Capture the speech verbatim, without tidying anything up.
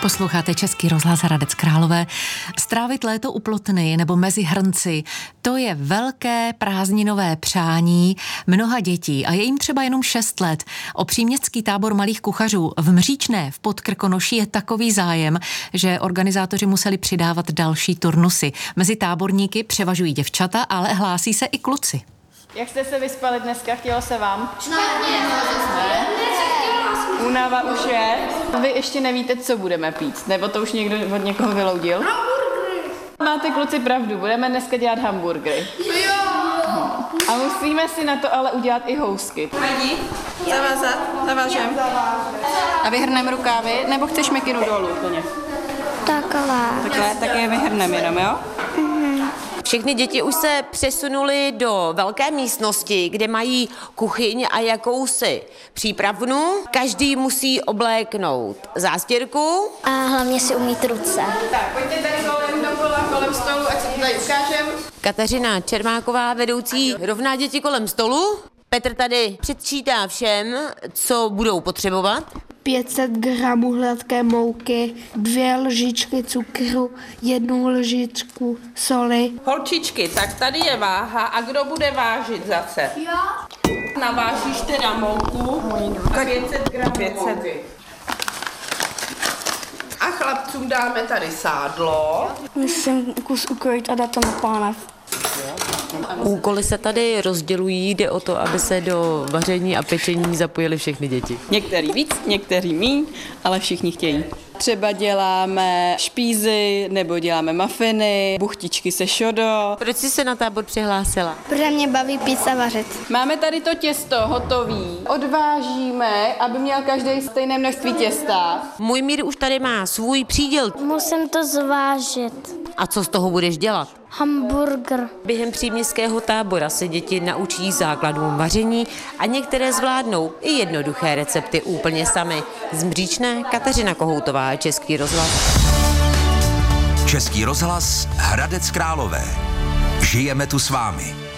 Posloucháte Český rozhlas Hradec Králové. Strávit léto u Plotny nebo mezi hrnci, to je velké prázdninové přání mnoha dětí a je jim třeba jenom šest let. O příměstský tábor malých kuchařů v Mříčné v Podkrkonoší je takový zájem, že organizátoři museli přidávat další turnusy. Mezi táborníky převažují děvčata, ale hlásí se i kluci. Jak jste se vyspali dneska? Chtělo se vám? Špatně. Ne? Únava už je. Vy ještě nevíte, co budeme pít, nebo to už někdo od někoho vyloudil? Hamburgery. Máte kluci pravdu, budeme dneska dělat hamburgery. Jo. A musíme si na to ale udělat i housky. Vadí? Zavázat? Zavážem. A vyhrneme rukávy, nebo chceš mikinu dolů úplně? Takhle. Takhle, tak je vyhrneme jenom, jo? Všechny děti už se přesunuly do velké místnosti, kde mají kuchyň a jakousi přípravnu. Každý musí obléknout zástěrku. A hlavně si umýt ruce. Tak, pojďte tady kolem dokola, kolem stolu, ať se to tady ukážem. Kateřina Čermáková, vedoucí Rovná děti kolem stolu. Petr tady předčítá všem, co budou potřebovat. pět set gramů hladké mouky, dvě lžičky cukru, jednu lžičku soli. Holčičky, tak tady je váha a kdo bude vážit zase? Já. Navážíš teda mouku a pět set gramů pět set. Mouky. A chlapcům dáme tady sádlo. Musím kus ukrojit a dát to na pánev. Úkoly se tady rozdělují, jde o to, aby se do vaření a pečení zapojili všechny děti. Některý víc, některý míň, ale všichni chtějí. Třeba děláme špízy, nebo děláme mafiny, buchtičky se šodo. Proč jsi se na tábor přihlásila? Protože mě baví pít a vařit. Máme tady to těsto hotový. Odvážíme, aby měl každý stejné množství těsta. Můj Mír už tady má svůj příděl. Musím to zvážit. A co z toho budeš dělat? Hamburger. Během příměstského tábora se děti naučí základům vaření a některé zvládnou i jednoduché recepty úplně sami. Z Mříčné Kateřina Kohoutová, Český rozhlas. Český rozhlas Hradec Králové. Žijeme tu s vámi.